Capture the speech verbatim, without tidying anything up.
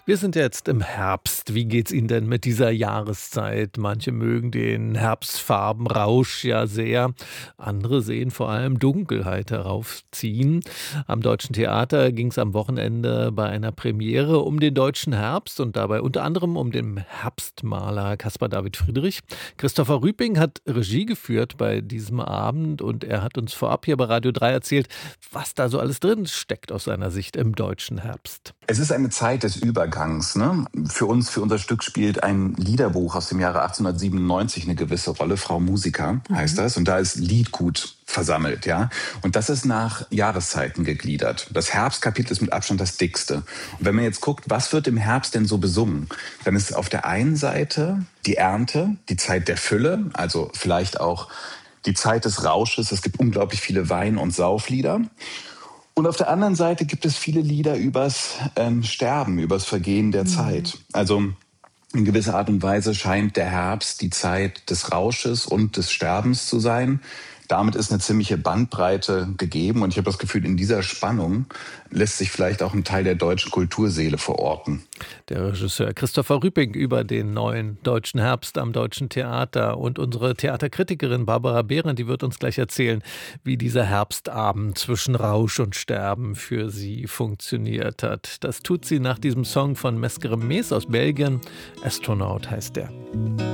Wir sind jetzt im Herbst. Wie geht's Ihnen denn mit dieser Jahreszeit? Manche mögen den Herbstfarbenrausch ja sehr. Andere sehen vor allem Dunkelheit heraufziehen. Am Deutschen Theater ging es am Wochenende bei einer Premiere um den deutschen Herbst und dabei unter anderem um den Herbstmaler Caspar David Friedrich. Christopher Rüping hat Regie geführt bei diesem Abend und er hat uns vorab hier bei Radio drei erzählt, was da so alles drin steckt aus seiner Sicht im deutschen Herbst. Es ist eine Zeit des Übergangs. Ne? Für uns, für unser Stück spielt ein Liederbuch aus dem Jahre achtzehnhundertsiebenundneunzig eine gewisse Rolle. Frau Musiker heißt das. Und da ist Liedgut versammelt, ja. Und das ist nach Jahreszeiten gegliedert. Das Herbstkapitel ist mit Abstand das dickste. Und wenn man jetzt guckt, was wird im Herbst denn so besungen, dann ist auf der einen Seite die Ernte, die Zeit der Fülle, also vielleicht auch die Zeit des Rausches. Es gibt unglaublich viele Wein- und Sauflieder. Und auf der anderen Seite gibt es viele Lieder übers ähm, Sterben, übers Vergehen der mhm. Zeit. Also in gewisser Art und Weise scheint der Herbst die Zeit des Rausches und des Sterbens zu sein. Damit ist eine ziemliche Bandbreite gegeben und ich habe das Gefühl, in dieser Spannung lässt sich vielleicht auch ein Teil der deutschen Kulturseele verorten. Der Regisseur Christopher Rüping über den neuen deutschen Herbst am Deutschen Theater und unsere Theaterkritikerin Barbara Behrendt, die wird uns gleich erzählen, wie dieser Herbstabend zwischen Rausch und Sterben für sie funktioniert hat. Das tut sie nach diesem Song von Meskerem Mees aus Belgien. Astronaut heißt der.